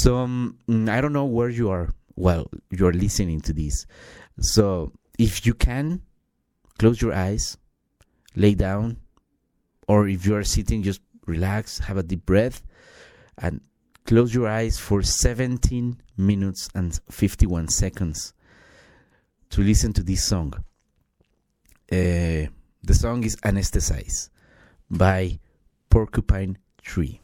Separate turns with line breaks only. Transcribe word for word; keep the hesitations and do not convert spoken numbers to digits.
So um, I don't know where you are while you're listening to this. So if you can, close your eyes, lay down, or if you are sitting, just relax, have a deep breath, and close your eyes for seventeen minutes and fifty-one seconds to listen to this song. Uh, the song is Anesthetize by Porcupine Tree.